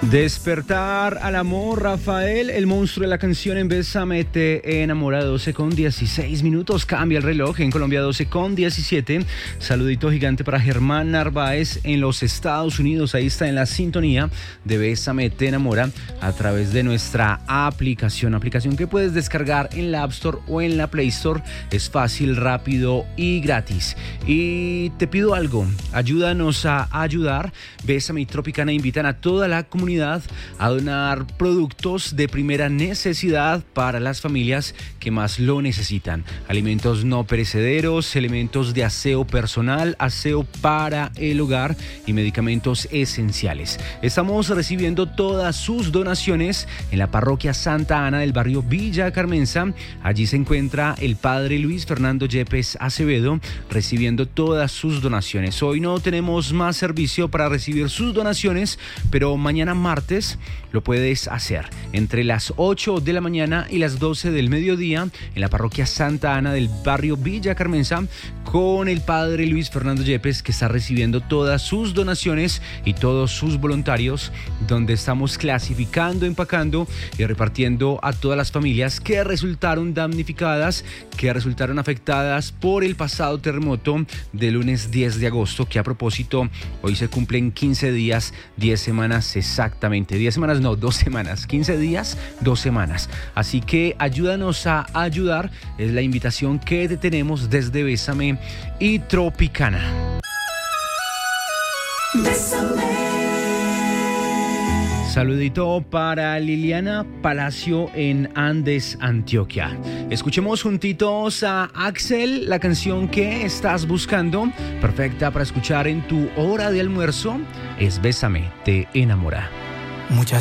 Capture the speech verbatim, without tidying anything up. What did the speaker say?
Despertar al amor, Rafael, el monstruo de la canción en Bésame te enamora. Doce con dieciséis minutos, cambia el reloj en Colombia. Doce con diecisiete. Saludito gigante para Germán Narváez en los Estados Unidos. Ahí está en la sintonía de Bésame te enamora a través de nuestra aplicación, aplicación que puedes descargar en la App Store o en la Play Store. Es fácil, rápido y gratis. Y te pido algo, ayúdanos a ayudar. Bésame y Tropicana invitan a toda la comunidad a donar productos de primera necesidad para las familias que más lo necesitan. Alimentos no perecederos, elementos de aseo personal, aseo para el hogar y medicamentos esenciales. Estamos recibiendo todas sus donaciones en la parroquia Santa Ana del barrio Villa Carmenza. Allí se encuentra el padre Luis Fernando Yepes Acevedo recibiendo todas sus donaciones. Hoy no tenemos más servicio para recibir sus donaciones, pero mañana martes lo puedes hacer entre las ocho de la mañana y las doce del mediodía en la parroquia Santa Ana del barrio Villa Carmenza con el padre Luis Fernando Yepes, que está recibiendo todas sus donaciones y todos sus voluntarios, donde estamos clasificando, empacando y repartiendo a todas las familias que resultaron damnificadas, que resultaron afectadas por el pasado terremoto del lunes diez de agosto, que a propósito hoy se cumplen quince días, diez semanas exactamente, diez semanas no, dos semanas, quince días, dos semanas. Así que ayúdanos a ayudar, es la invitación que te tenemos desde Bésame y Tropicana. Bésame. Saludito para Liliana Palacio en Andes, Antioquia. Escuchemos juntitos a Axel, la canción que estás buscando, perfecta para escuchar en tu hora de almuerzo, es Bésame te enamora. Muchas